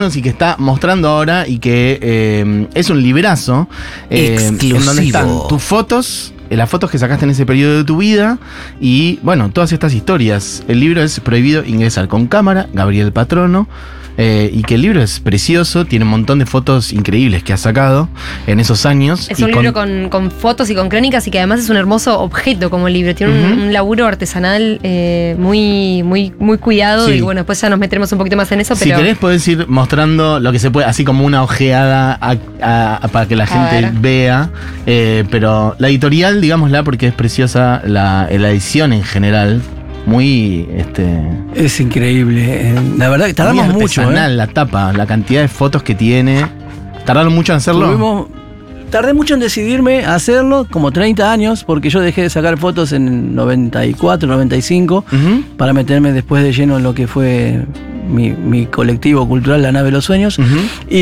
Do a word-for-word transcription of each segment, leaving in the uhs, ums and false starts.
y que está mostrando ahora y que eh, es un librazo eh, Exclusivo. en donde están tus fotos, eh, las fotos que sacaste en ese periodo de tu vida y bueno, todas estas historias. El libro es Prohibido ingresar con cámara, Gabriel Patrono. Eh, y que el libro es precioso, tiene un montón de fotos increíbles que ha sacado en esos años. Es y un con, libro con, con fotos y con crónicas y que además es un hermoso objeto como libro. Tiene uh-huh. un, un laburo artesanal eh, muy, muy, muy cuidado Sí. y bueno, después ya nos meteremos un poquito más en eso. Si pero querés podés ir mostrando lo que se puede, así como una ojeada a, a, a, para que la A gente ver. vea. Eh, pero la editorial, digámosla, porque es preciosa la, la edición en general. Muy, este... Es increíble. La verdad que tardamos muy mucho. artesanal, ¿eh? la tapa, la cantidad de fotos que tiene. ¿Tardaron mucho en hacerlo? Tuvimos- tardé mucho en decidirme a hacerlo, como treinta años, porque yo dejé de sacar fotos en noventa y cuatro, noventa y cinco, Uh-huh. para meterme después de lleno en lo que fue mi, mi colectivo cultural, La Nave de los Sueños. Uh-huh.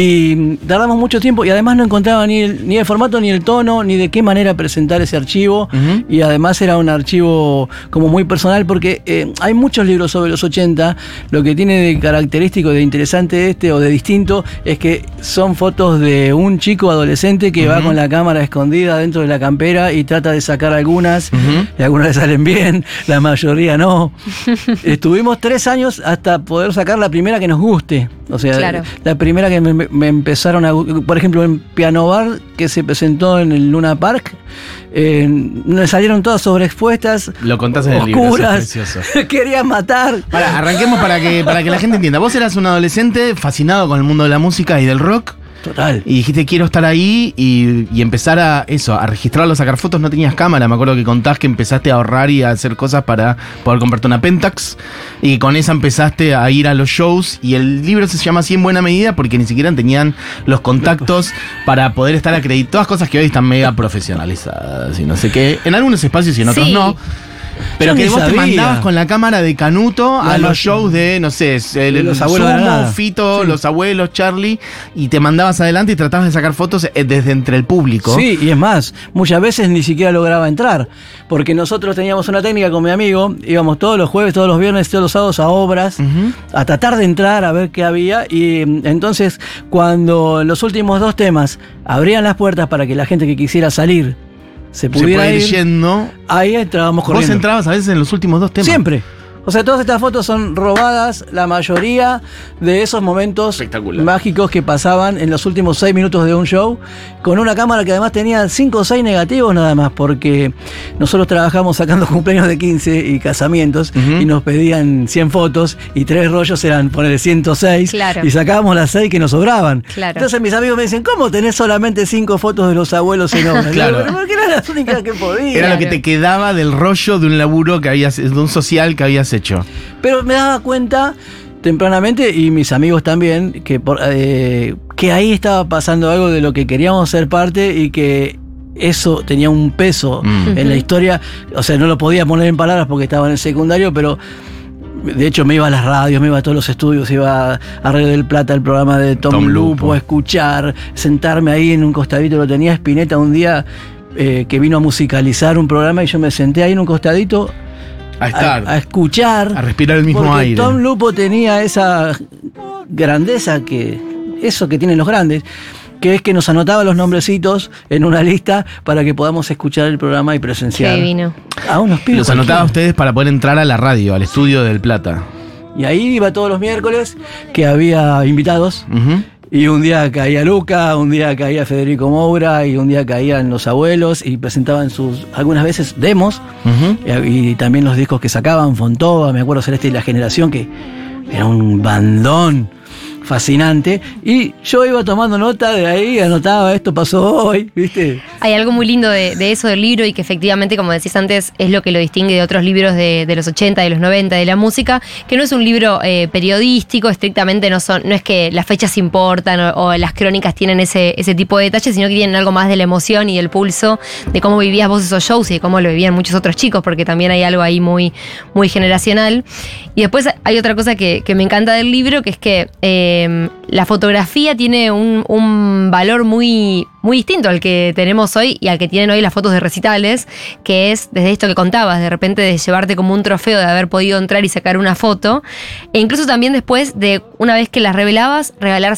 Y tardamos mucho tiempo y además no encontraba ni el, ni el formato, ni el tono, ni de qué manera presentar ese archivo. Uh-huh. Y además era un archivo como muy personal porque eh, hay muchos libros sobre los ochenta. Lo que tiene de característico, de interesante este o de distinto, es que son fotos de un chico adolescente que Uh-huh. va con la cámara escondida dentro de la campera y trata de sacar algunas. Uh-huh. Y algunas le salen bien, la mayoría no. Estuvimos tres años hasta poder sacar la primera que nos guste. O sea, Claro. la primera que me, me empezaron a... Por ejemplo, en Piano Bar, que se presentó en el Luna Park, eh, me salieron todas sobreexpuestas, Lo contás en el libro, oscuras, eso es precioso. querían matar. Para, arranquemos para que, para que la gente entienda. Vos eras un adolescente fascinado con el mundo de la música y del rock. Total. Y dijiste quiero estar ahí y, y empezar a eso, a registrarlo, a sacar fotos. No tenías cámara, me acuerdo que contás que empezaste a ahorrar y a hacer cosas para poder comprarte una Pentax. Y con esa empezaste a ir a los shows. Y el libro se llama así en buena medida porque ni siquiera tenían los contactos para poder estar acreditados. Todas cosas que hoy están mega profesionalizadas y no sé qué. En algunos espacios y en otros Sí. no. Pero Yo que ni vos te sabía. mandabas con la cámara de Canuto a La los los- shows de, no sé, el, de los el abuelos de la Sumo, nada. Fito, Sí. los abuelos, Charlie, y te mandabas adelante y tratabas de sacar fotos eh, desde entre el público. Sí, y es más, muchas veces ni siquiera lograba entrar, porque nosotros teníamos una técnica con mi amigo, íbamos todos los jueves, todos los viernes, todos los sábados a obras, Ujú. a tratar de entrar a ver qué había, y mm, entonces cuando los últimos dos temas abrían las puertas para que la gente que quisiera salir se Se pudiera puede ir ir, yendo. ahí entrábamos corriendo. Vos entrabas a veces en los últimos dos temas. Siempre. O sea, todas estas fotos son robadas, la mayoría de esos momentos Espectacular. mágicos que pasaban en los últimos seis minutos de un show, con una cámara que además tenía cinco o seis negativos nada más, porque nosotros trabajamos sacando cumpleaños de quince y casamientos, Ujú. y nos pedían cien fotos, y tres rollos eran poner ciento seis, Claro. y sacábamos las seis que nos sobraban. Claro. Entonces mis amigos me dicen, ¿cómo tenés solamente cinco fotos de los abuelos en obra? Claro. Porque eran las únicas que podía. Era lo que te quedaba del rollo de un laburo que habías, de un social que habías hecho. Pero me daba cuenta tempranamente, y mis amigos también, que, por, eh, que ahí estaba pasando algo de lo que queríamos ser parte y que eso tenía un peso Mm. en la historia. O sea, no lo podía poner en palabras porque estaba en el secundario, pero de hecho me iba a las radios, me iba a todos los estudios, iba a Río del Plata, el programa de Tom, Tom Lupo, Lupo. a escuchar, sentarme ahí en un costadito. Lo tenía Spinetta un día eh, que vino a musicalizar un programa y yo me senté ahí en un costadito A estar. a, a escuchar, A respirar el mismo porque aire. Tom Lupo tenía esa grandeza, que eso que tienen los grandes, que es que nos anotaba los nombrecitos en una lista para que podamos escuchar el programa y presenciar Qué divino. a unos pibes Los anotaba a cualquiera. ustedes para poder entrar a la radio, al estudio del Plata. Y ahí iba todos los miércoles, que había invitados. Ujú. Y un día caía Luca, un día caía Federico Moura, y un día caían los abuelos y presentaban sus, algunas veces, demos. Ujú. Eh, Y también los discos que sacaban, Fontova, me acuerdo Celeste y la Generación, que era un bandón fascinante. Y yo iba tomando nota de ahí, anotaba, esto pasó hoy, ¿viste? Hay algo muy lindo de, de eso del libro y que efectivamente, como decís antes, es lo que lo distingue de otros libros de, de los ochenta, de los noventa, de la música, que no es un libro eh, periodístico, estrictamente no son, no es que las fechas importan o, o las crónicas tienen ese, ese tipo de detalles, sino que tienen algo más de la emoción y del pulso de cómo vivías vos esos shows y de cómo lo vivían muchos otros chicos, porque también hay algo ahí muy, muy generacional. Y después hay otra cosa que, que me encanta del libro, que es que eh, la fotografía tiene un, un valor muy, muy distinto al que tenemos hoy y al que tienen hoy las fotos de recitales, que es desde esto que contabas, de repente de llevarte como un trofeo de haber podido entrar y sacar una foto, e incluso también después de, una vez que las revelabas, regalar